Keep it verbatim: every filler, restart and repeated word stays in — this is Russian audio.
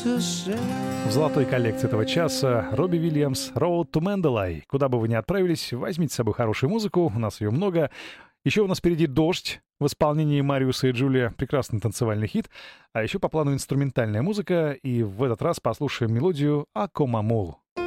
В золотой коллекции этого часа Робби Уильямс «Road to Mandalay». Куда бы вы ни отправились, возьмите с собой хорошую музыку, у нас ее много. Еще у нас впереди «Дождь» в исполнении Мариуса и Джулия, прекрасный танцевальный хит. А еще по плану инструментальная музыка, и в этот раз послушаем мелодию «Акомамол».